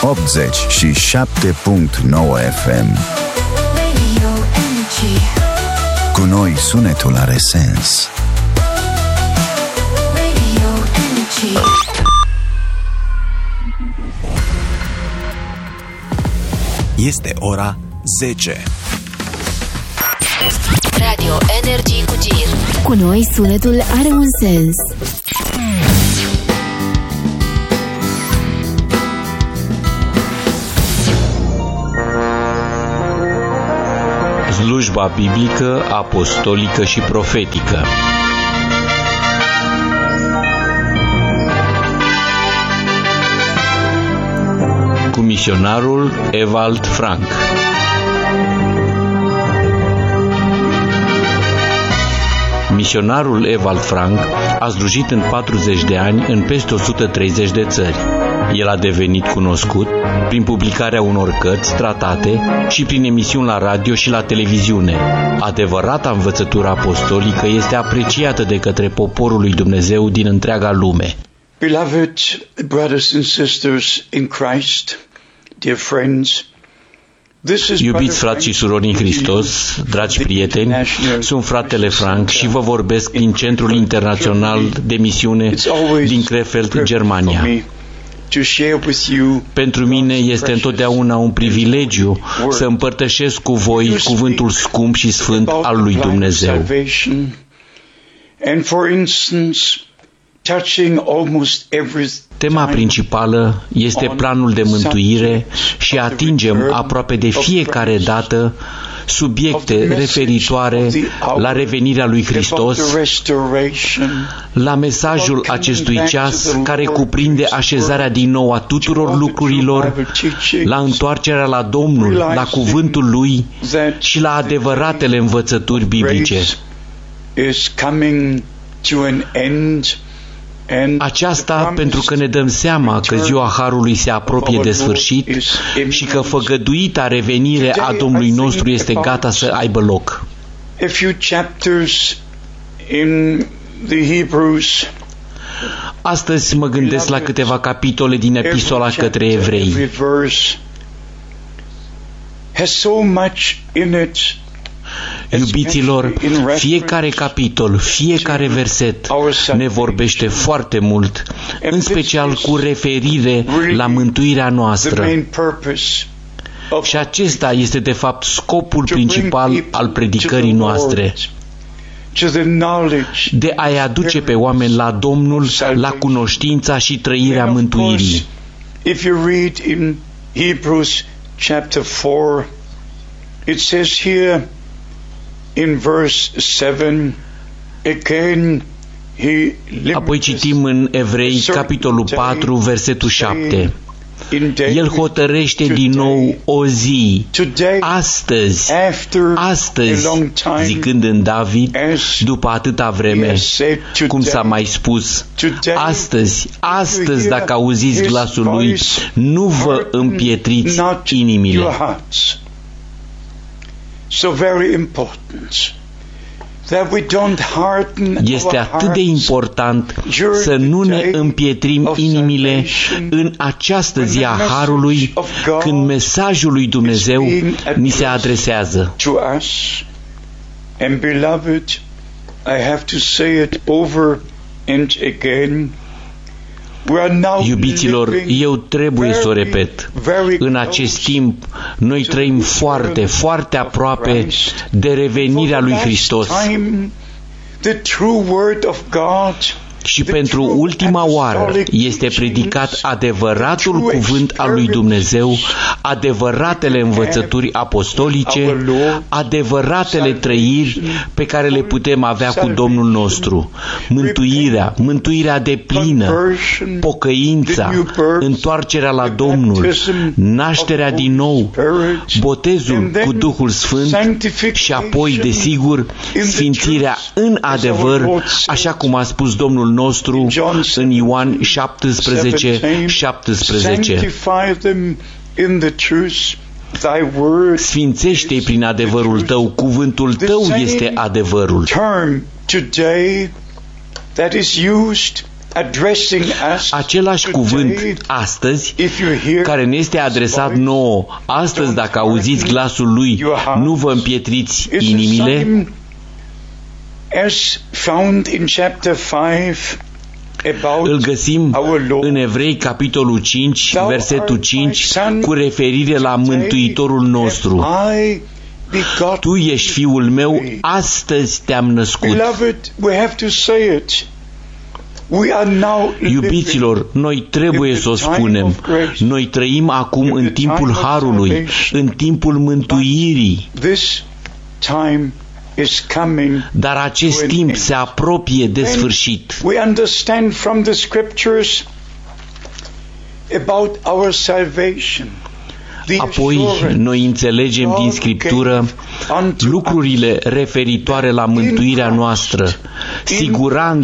FM. Cu noi sunetul are sens. Este ora 10. Radio Energy cu Gir. Cu noi sunetul are un sens. Slujba biblică, apostolică și profetică. Cu misionarul Ewald Frank. Misionarul Ewald Frank a slujit în 40 de ani în peste 130 de țări. El a devenit cunoscut prin publicarea unor cărți, tratate și prin emisiuni la radio și la televiziune. Adevărata învățătură apostolică este apreciată de către poporul lui Dumnezeu din întreaga lume. Beloved brothers and sisters in Christ, dear friends, iubiți frați și surori în Hristos, dragi prieteni, sunt fratele Frank și vă vorbesc din Centrul Internațional de Misiune din Krefeld, Germania. Pentru mine este întotdeauna un privilegiu să împărtășesc cu voi cuvântul scump și sfânt al lui Dumnezeu. Tema principală este planul de mântuire și atingem aproape de fiecare dată subiecte referitoare la revenirea lui Hristos, la mesajul acestui ceas care cuprinde așezarea din nou a tuturor lucrurilor, la întoarcerea la Domnul, la cuvântul Lui și la adevăratele învățături biblice. Aceasta pentru că ne dăm seama că ziua Harului se apropie de sfârșit și că făgăduita revenire a Domnului nostru este gata să aibă loc. Astăzi mă gândesc la câteva capitole din Epistola către Evrei. Iubiților, fiecare capitol, fiecare verset ne vorbește foarte mult, în special cu referire la mântuirea noastră. Și acesta este de fapt scopul principal al predicării noastre, de a-i aduce pe oameni la Domnul, la cunoștința și trăirea mântuirii. If you read in Hebrews chapter 4, it says here in verse 7, again he Apoi citim în Evrei, capitolul 4, versetul 7. El hotărăște din nou o zi, astăzi, zicând în David, după atâta vreme, cum s-a mai spus, astăzi, dacă auziți glasul lui, nu vă împietriți inimile. Este atât de important să nu ne împietrim inimile în această zi a Harului, când mesajul lui Dumnezeu ni se adresează. And beloved, I have to say it over and again. Iubiților, eu trebuie să o repet. În acest timp, noi trăim foarte, foarte aproape de revenirea lui Hristos. Și pentru ultima oară este predicat adevăratul cuvânt al lui Dumnezeu, adevăratele învățături apostolice, adevăratele trăiri pe care le putem avea cu Domnul nostru. Mântuirea deplină, pocăința, întoarcerea la Domnul, nașterea din nou, botezul cu Duhul Sfânt și apoi, desigur, sfințirea în adevăr, așa cum a spus Domnul nostru în Ioan 17:17. Sfințește-i prin adevărul tău, cuvântul tău este adevărul. Același cuvânt astăzi, care ne este adresat nouă astăzi, dacă auziți glasul Lui, nu vă împietriți inimile, îl găsim în Evrei, capitolul 5, versetul 5, cu referire la Mântuitorul nostru. Tu ești Fiul meu, astăzi te-am născut. Iubiților, noi trebuie să o spunem. Noi trăim acum în timpul Harului, în timpul mântuirii. Dar acest timp se apropie de sfârșit. Apoi noi înțelegem din Scriptură lucrurile referitoare la mântuirea noastră, siguranța